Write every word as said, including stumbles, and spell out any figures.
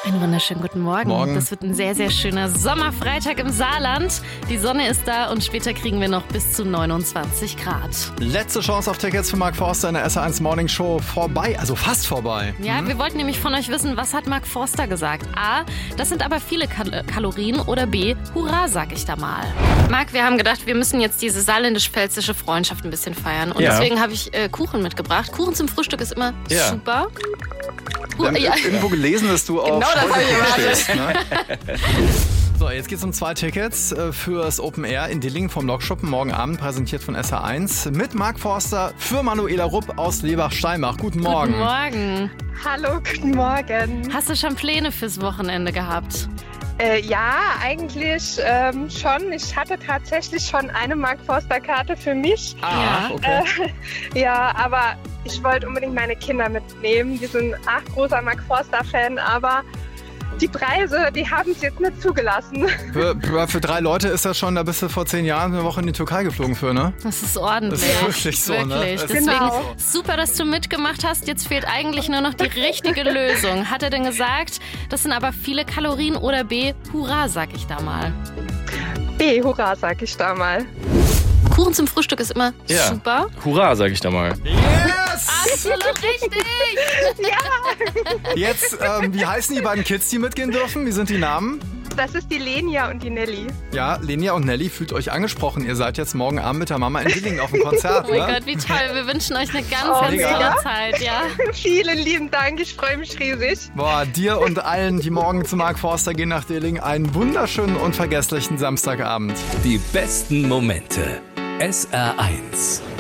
Einen wunderschönen guten Morgen. Morgen. Das wird ein sehr, sehr schöner Sommerfreitag im Saarland. Die Sonne ist da und später kriegen wir noch bis zu neunundzwanzig Grad. Letzte Chance auf Tickets für Mark Forster in der S R eins Morning Show vorbei, also fast vorbei. Ja, wir wollten nämlich von euch wissen, was hat Mark Forster gesagt? A, das sind aber viele Kal- Kalorien oder B, hurra, sag ich da mal. Marc, wir haben gedacht, wir müssen jetzt diese saarländisch-pfälzische Freundschaft ein bisschen feiern. Und Ja. deswegen habe ich äh, Kuchen mitgebracht. Kuchen zum Frühstück ist immer Ja. super. Wir haben Ja. irgendwo gelesen, dass du auf Genau das hab ich Freude stehst, ne? So, jetzt geht's um zwei Tickets äh, fürs Open Air in Dillingen vom Lokschuppen morgen Abend, präsentiert von S R eins mit Mark Forster für Manuela Rupp aus Lebach-Steinbach. Guten Morgen. Guten Morgen. Hallo, guten Morgen. Hast du schon Pläne fürs Wochenende gehabt? Äh, ja, eigentlich ähm, schon. Ich hatte tatsächlich schon eine Mark Forster Karte für mich. Ah, Ja. okay. Äh, ja, aber ich wollte unbedingt meine Kinder mitnehmen. Die sind ach großer Mark Forster Fan, aber die Preise, die haben es jetzt nicht zugelassen. Für, für, für drei Leute ist das schon, da bist du vor zehn Jahren eine Woche in die Türkei geflogen für, ne? Das ist ordentlich. Das ist wirklich so, ne? Wirklich. Das ist Deswegen Genau. super, dass du mitgemacht hast. Jetzt fehlt eigentlich nur noch die richtige Lösung. Hat er denn gesagt, das sind aber viele Kalorien oder B, hurra, sag ich da mal. B, hurra, sag ich da mal. Kuchen zum Frühstück ist immer Ja. super. Hurra, sag ich da mal. Yes! Absolut richtig. Jetzt, ähm, wie heißen die beiden Kids, die mitgehen dürfen? Wie sind die Namen? Das ist die Lenia und die Nelly. Ja, Lenia und Nelly, fühlt euch angesprochen. Ihr seid jetzt morgen Abend mit der Mama in Dillingen auf dem Konzert, Oh mein ne? Gott, wie toll. Wir wünschen euch eine ganz, Oh, ganz mega. tolle Zeit. Ja. Vielen lieben Dank, ich freue mich riesig. Boah, dir und allen, die morgen zu Mark Forster gehen nach Dillingen, einen wunderschönen und vergesslichen Samstagabend. Die besten Momente. S R eins.